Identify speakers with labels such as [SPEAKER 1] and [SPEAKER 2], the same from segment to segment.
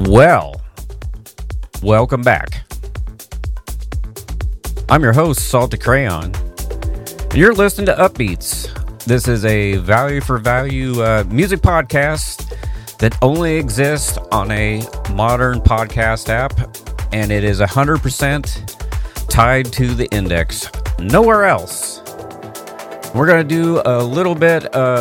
[SPEAKER 1] Well, welcome back. I'm your host, Salted Crayon, and you're listening to Upbeats. This is a value for value music podcast that only exists on a modern podcast app, and it is 100% tied to the index. Nowhere else. We're going to do a little bit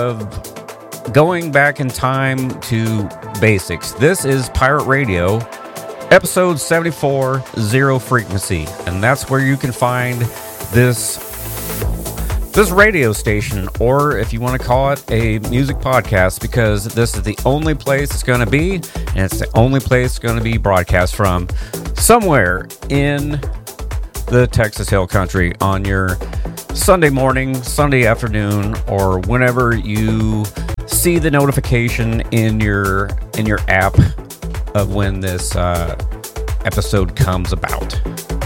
[SPEAKER 1] of going back in time to basics. This is Pirate Radio, episode 74, Zero Frequency, and that's where you can find this radio station, or if you want to call it a music podcast, because this is the only place it's going to be, and it's the only place it's going to be broadcast from, somewhere in the Texas Hill Country on your Sunday morning, Sunday afternoon, or whenever you see the notification in your app of when this episode comes about.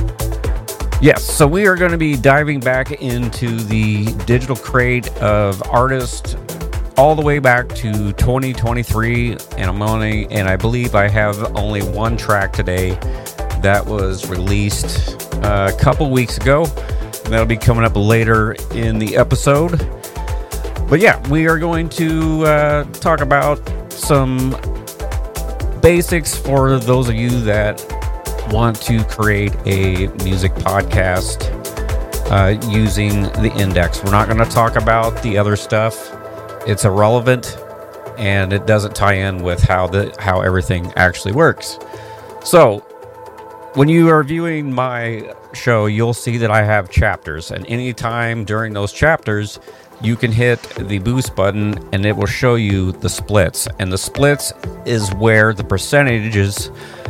[SPEAKER 1] Yes, so we are going to be diving back into the digital crate of artists all the way back to 2023, and I believe I have only one track today that was released a couple weeks ago. And that'll be coming up later in the episode. But yeah, we are going to talk about some basics for those of you that want to create a music podcast using the index. We're not going to talk about the other stuff. It's irrelevant, and it doesn't tie in with how everything actually works. So when you are viewing my show, you'll see that I have chapters, and anytime during those chapters, you can hit the boost button and it will show you the splits. And the splits is where the percentages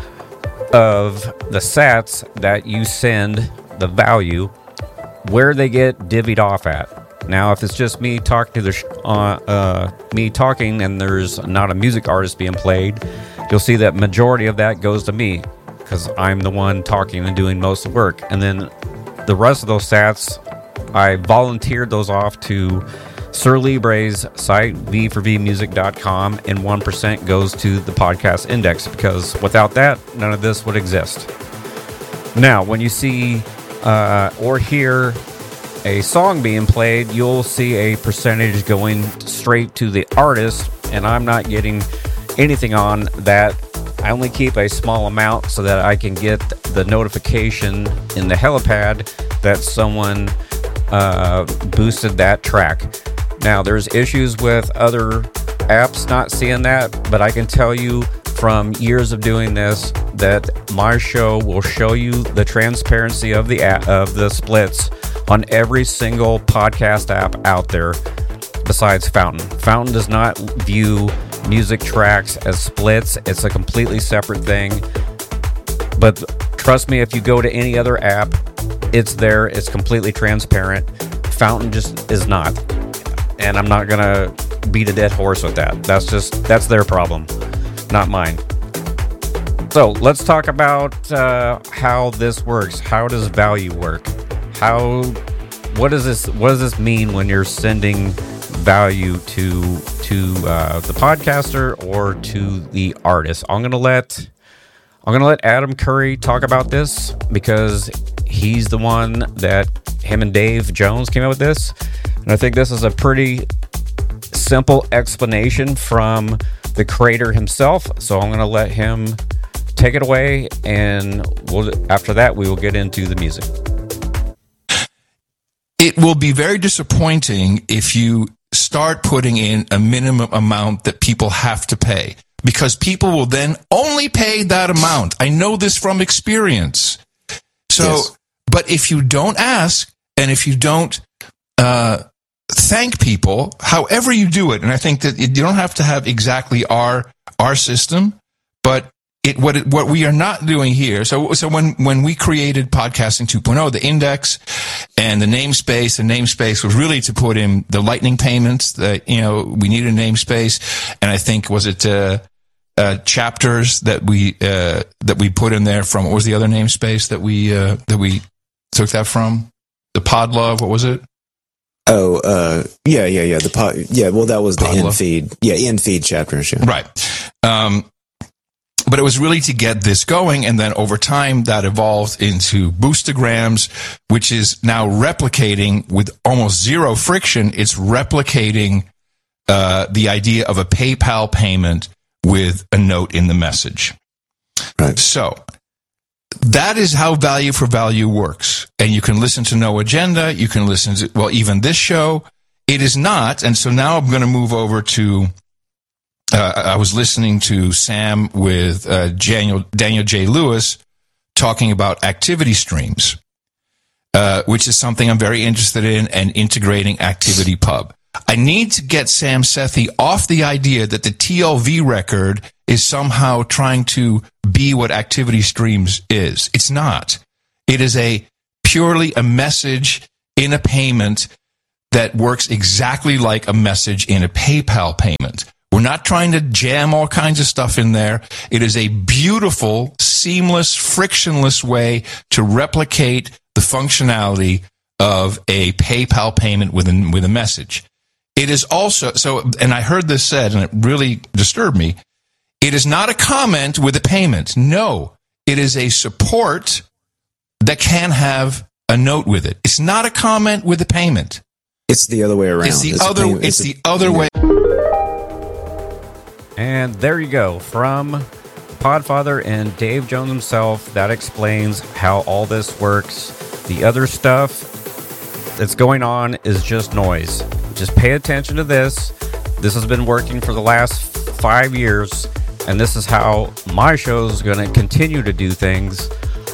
[SPEAKER 1] of the sats that you send, the value, where they get divvied off at. Now, if it's just me talking to me talking and there's not a music artist being played, you'll see that majority of that goes to me, because I'm the one talking and doing most of the work. And then the rest of those stats, I volunteered those off to Sir Libre's site, v4vmusic.com, and 1% goes to the podcast index, because without that, none of this would exist. Now, when you see or hear a song being played, you'll see a percentage going straight to the artist, and I'm not getting anything on that. I only keep a small amount so that I can get the notification in the helipad that someone boosted that track. Now, there's issues with other apps not seeing that, but I can tell you from years of doing this that my show will show you the transparency of the splits on every single podcast app out there besides Fountain. Fountain does not view music tracks as splits. It's a completely separate thing. But trust me, if you go to any other app, it's there. It's completely transparent. Fountain just is not. And I'm not going to beat a dead horse with that. That's their problem, not mine. So let's talk about how this works. How does value work? What does this mean when you're sending value to the podcaster or to the artist? I'm gonna let Adam Curry talk about this, because he's the one that him and Dave Jones came up with this, and I think this is a pretty simple explanation from the creator himself. So I'm gonna let him take it away, and after that we will get into the music.
[SPEAKER 2] It will be very disappointing if you start putting in a minimum amount that people have to pay, because people will then only pay that amount. I know this from experience. So, yes. But if you don't ask, and if you don't thank people, however you do it, and I think that you don't have to have exactly our system, but what we are not doing here. So when we created Podcasting 2.0, the index and the namespace was really to put in the lightning payments. That, we needed a namespace, and I think was it chapters that we put in there from. What was the other namespace that we took that from? The Podlove. What was it?
[SPEAKER 3] Oh, yeah. The pod, yeah. Well, that was the
[SPEAKER 2] Podlove.
[SPEAKER 3] in feed. Yeah, in feed chapters. Yeah.
[SPEAKER 2] Right. But it was really to get this going, and then over time that evolved into Boostagrams, which is now replicating with almost zero friction. It's replicating the idea of a PayPal payment with a note in the message.
[SPEAKER 3] Right.
[SPEAKER 2] So that is how value for value works. And you can listen to No Agenda. You can listen to, well, even this show. It is not. And so now I'm going to move over to, I was listening to Sam with Daniel J. Lewis talking about activity streams, which is something I'm very interested in, and integrating ActivityPub. I need to get Sam Sethi off the idea that the TLV record is somehow trying to be what Activity Streams is. It's not. It is purely a message in a payment that works exactly like a message in a PayPal payment. We're not trying to jam all kinds of stuff in there. It is a beautiful, seamless, frictionless way to replicate the functionality of a PayPal payment with a message. It is also, and I heard this said, and it really disturbed me, it is not a comment with a payment. No, it is a support that can have a note with it. It's not a comment with a payment.
[SPEAKER 3] It's the other way around.
[SPEAKER 2] It's the other way.
[SPEAKER 1] And there you go. From Podfather and Dave Jones himself, that explains how all this works. The other stuff that's going on is just noise. Just pay attention to this. This has been working for the last 5 years, and this is how my show is going to continue to do things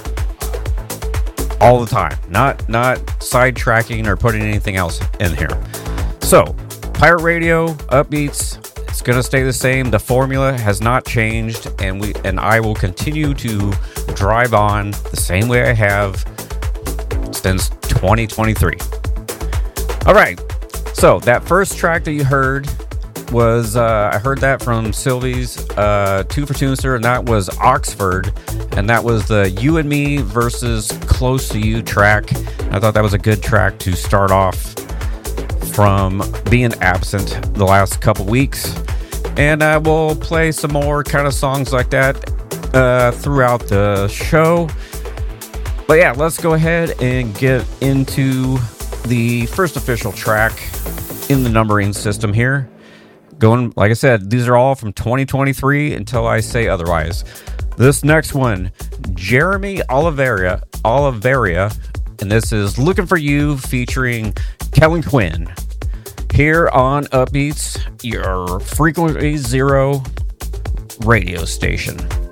[SPEAKER 1] all the time. Not sidetracking or putting anything else in here. So, Pirate Radio, Upbeats, it's going to stay the same. The formula has not changed, and I will continue to drive on the same way I have since 2023. All right. So that first track that you heard was, I heard that from Sylvie's 2 for Tunester, and that was Oxford, and that was the You and Me versus Close to You track. I thought that was a good track to start off from being absent the last couple weeks. And we'll play some more kind of songs like that throughout the show. But yeah, let's go ahead and get into the first official track in the numbering system here. Going, like I said, these are all from 2023 until I say otherwise. This next one, Jeremy Oliveira, and this is Looking for You featuring Kellen Quinn. Here on Upbeats, your Frequency Zero radio station.